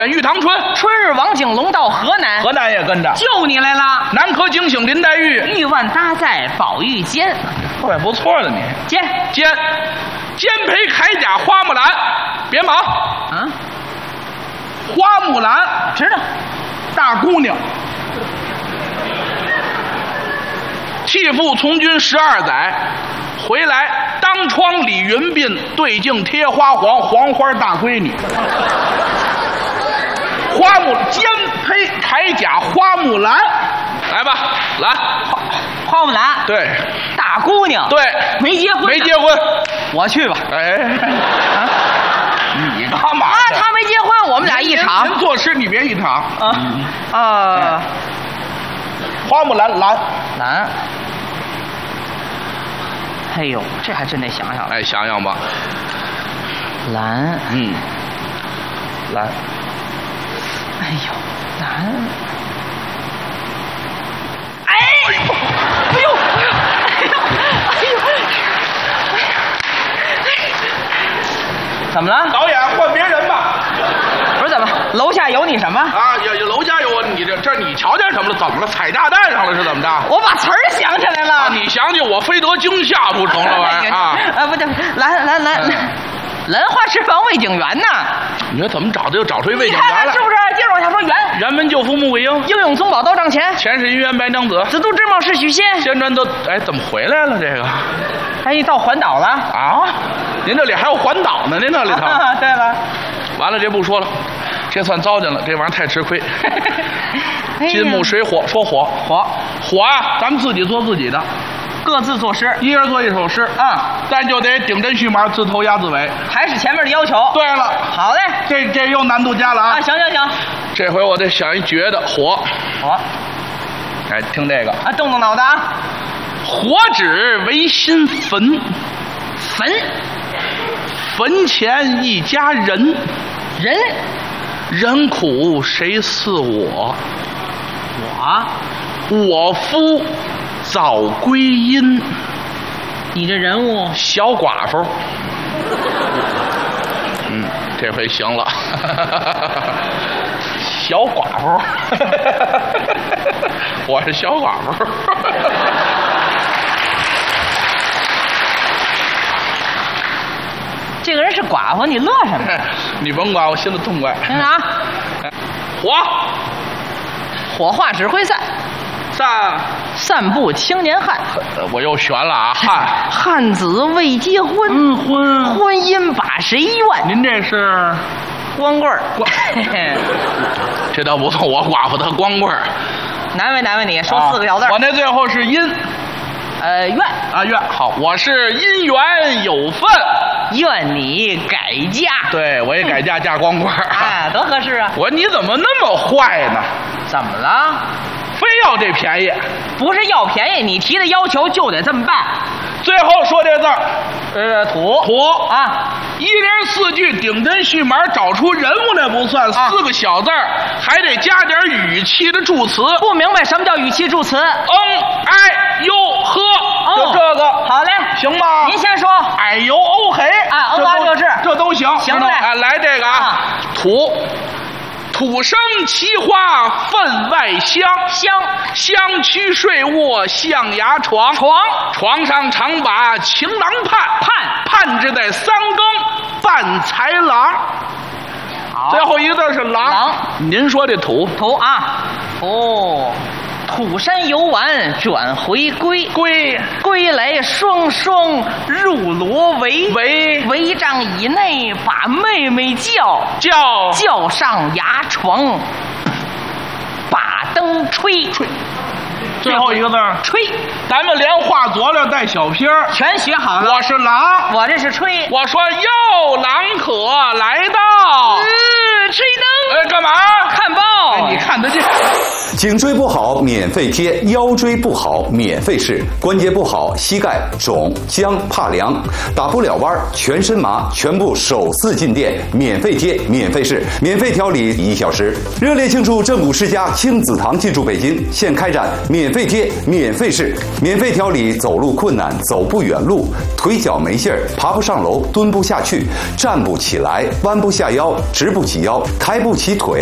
玉堂春， 春日王景龙到河南， 河南也跟着。 救你来了。 南柯惊醒林黛玉， 玉腕搭在宝玉肩， 怪不错的你。 肩陪铠甲花木兰，别忙啊！ 花木兰知道， 大姑娘，弃父从军12载，回来当窗理云鬓，对镜贴花黄，黄花大闺女。花木肩披铠甲花木兰，来吧，来， 花木兰， 对， 大姑娘， 对， 没结婚， 没结婚， 我去吧。 哎，你干嘛？ 他没结婚，我们俩一场。 您作诗，你别一场。花木兰，兰。 哎呦，这还真得想想。 哎，想想吧。 兰， 兰。 哎呦，兰。哎呦，怎么了？ 导演换别人吧。 不是怎么？楼下有你什么？ 啊，有楼下有我，你这你瞧见什么了？怎么了？踩炸弹上了是怎么着？ 我把词儿想起来了。 啊，你想起我非得惊吓不成了玩意儿啊？ 不对，兰花池房魏景元呢？ 你说怎么找的又找出一魏景元来？ 是不是？接着往下说，元。 辕门救父穆桂英， 英勇宗保刀帐前， 前世姻缘白娘子， 紫都之貌是许仙。 仙传都哎，怎么回来了这个？ 哎，到环岛了啊？您这里还有环岛呢？您这里头？ 对了， 完了，这不说了，这算糟践了，这玩意儿太吃亏。金木水火，说火啊，咱们自己做自己的。 各自作诗， 一人做一首诗咱就得顶针续码，自头押自尾， 还是前面的要求。 对了， 好嘞， 这又难度加了啊！ 行， 这回我得想一绝的火。哎，听这个动脑子啊！ 火只为心焚，坟前一家人，人苦谁似我？我夫早归阴。 你这人物小寡妇。这回行了。小寡妇。我是小寡妇。 这个人是寡妇，你乐什么？ 你甭管，我心里痛快。 火化指挥散，散步青年汉。 我又悬了啊！ 汉子未结婚，婚姻81万。 您这是光棍儿。 这倒不错，我寡妇她光棍儿。 难为你，说4个小字。 我那最后是阴。 愿好，我是姻缘有份， 愿你改嫁。 对，我也改嫁嫁光棍儿。 多合适啊！ 我说你怎么那么坏呢？ 怎么了？ 非要这便宜？ 不是要便宜，你提的要求就得这么办。 最后说这字儿， 土啊 ，1联4句顶针续码，找出人物那不算，4个小字儿，还得加点语气的助词。 不明白什么叫语气助词？ 哎呦呵，就这个。 好嘞， 行吗？ 您先说。 哎呦哦嘿这都行。 行嘞， 来这个土生奇花分外香，香躯睡卧象牙床，床上常把情郎盼之在3更伴才郎。最后一个字是郎。您说这土土山游玩转回归来双入罗围帐以内把妹妹叫上牙床，把灯吹。 最后一个字吹。 咱们连画佐料带小撇儿全学好了。 我是郎， 我这是吹。 我说又郎可来到， 吹灯。 干嘛？ 看报。 你看得见。 颈椎不好免费贴，腰椎不好免费试，关节不好膝盖肿僵怕凉打不了弯全身麻全部首次进店免费贴免费试免费调理1小时，热烈庆祝正骨世家亲子堂进驻北京，现开展免费贴免费试免费调理走路困难走不远路腿脚没劲儿爬不上楼蹲不下去站不起来弯不下腰直不起腰抬不起腿